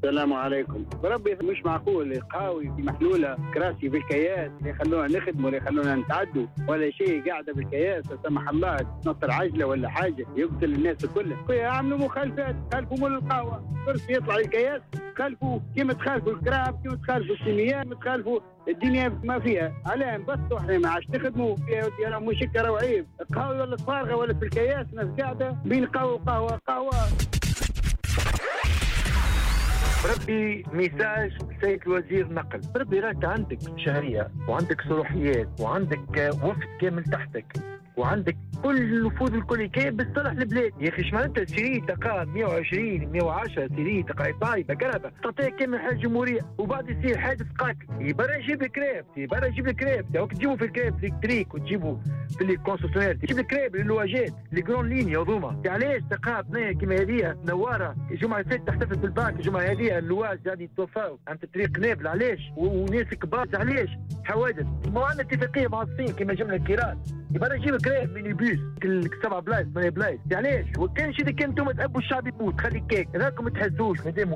السلام عليكم. بربي مش معقول قهاوي في محلوله، كراسي في الكياس اللي يخلونا نخدموا ولا يخلونا نتعدوا ولا شيء، قاعده بالكياس لا سمح الله تنطر عجله ولا حاجه يقتل الناس كلها. يعملوا مخالفات، خالفوا مول القهوه، كرسي يطلع الكياس خالفوا، كيما تخالفوا الكراب، كيما تخالفوا السيميات، كيما تخالفوا الدنيا ما فيها. علاه نبسطوا احنا ما عادش نخدموا فيها. انا مشكره وعيب القهوه ولا فارغه ولا في الكياس، ناس قاعده بين قهوه وقهوه قهوه. بربي ميساج سيد الوزير نقل، بربي راك عندك شهرية وعندك صلاحيات وعندك وفد كامل تحتك وعندك كل الوفود الكل كيف بتصلح البلاد. يا اخي ايش معناتها سيري تقا 120 110 سيري تقا طايبه كربه تعطيها كامل حاجه جمهوريه وبعد يصير حادث قاتل يبرا يجيب الكريب، يبرا يجيب الكريب. وقت تجيبوا في الكريب الكتريك وتجيبوا في لي كونسيسيونير تجيب الكريب للواجات لي جرون ليني هذوما. علاش تقا بنيه كيما هذه نواره الجمعه اللي فاتت تحتفل بالباك، الجمعه هذه اللواز قاعدين يتوفاو عند طريق نابل. علاش؟ وناس كبار علاش حوادث؟ ما عندنا اتفاقيه مع الصين كيما جمله الكيران يبقى نجيب كريب ميني بيس السبع بلايص 8 بلايص. علاش؟ وكان شي اللي كان انتم تأبوا الشعب يموت خلي كيك راكم تحزوش مادام